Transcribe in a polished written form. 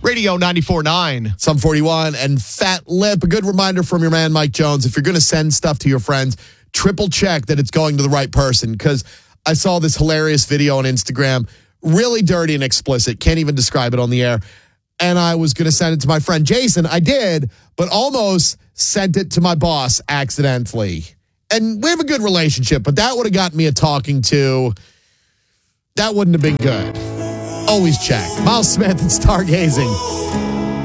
Radio 94.9. Some 41 and Fat Lip. A good reminder from your man, Mike Jones. If you're going to send stuff to your friends, triple check that it's going to the right person. Because I saw this hilarious video on Instagram, really dirty and explicit. Can't even describe it on the air. And I was going to send it to my friend Jason. I did, but almost sent it to my boss accidentally. And we have a good relationship, but that would have gotten me a talking to. That wouldn't have been good. Always check. Miles Smith and Stargazing.